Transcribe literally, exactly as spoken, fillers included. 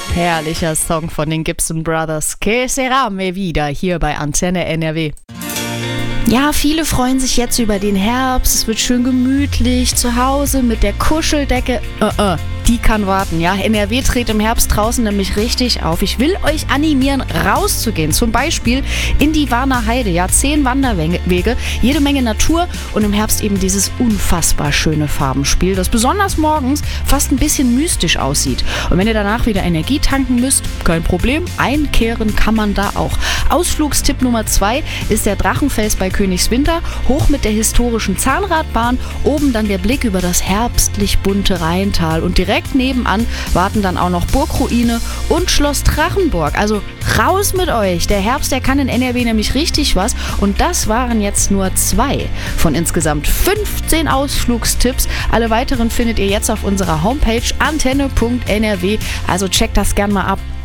Herrlicher Song von den Gibson Brothers. Que sera me vida hier bei Antenne N R W. Ja, viele freuen sich jetzt über den Herbst. Es wird schön gemütlich zu Hause mit der Kuscheldecke. Uh, uh, die kann warten, ja. N R W dreht im Herbst draußen nämlich richtig auf. Ich will euch animieren, rauszugehen. Zum Beispiel in die Warner Heide. Ja, zehn Wanderwege, jede Menge Natur und im Herbst eben dieses unfassbar schöne Farbenspiel, das besonders morgens fast ein bisschen mystisch aussieht. Und wenn ihr danach wieder Energie tanken müsst, kein Problem. Einkehren kann man da auch. Ausflugstipp Nummer zwei ist der Drachenfels bei Königswinter, hoch mit der historischen Zahnradbahn, oben dann der Blick über das herbstlich bunte Rheintal und direkt nebenan warten dann auch noch Burgruine und Schloss Drachenburg. Also raus mit euch! Der Herbst, der kann in N R W nämlich richtig was und das waren jetzt nur zwei von insgesamt fünfzehn Ausflugstipps. Alle weiteren findet ihr jetzt auf unserer Homepage antenne punkt n r w, also checkt das gern mal ab.